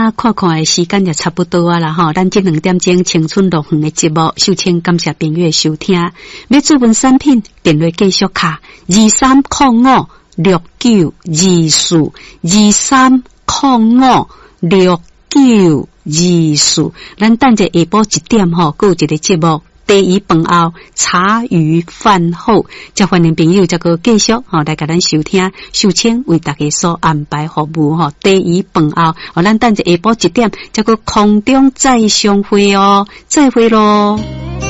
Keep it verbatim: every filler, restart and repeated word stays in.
啊，看看的时间就差不多啊啦吼，咱这两点钟青春乐园的节目，首先感谢朋友的收听。要注文产品，电话继续卡二三零五六九二四二三零五六九二四。咱等者下晡一点吼，还有一个节目。第一饭后茶余饭后，则欢迎朋友再个继续吼来甲咱收听，秀清为大家所安排服务吼。第一饭后，哦，咱等者下晡一点，再个空中再相会哦，再会咯。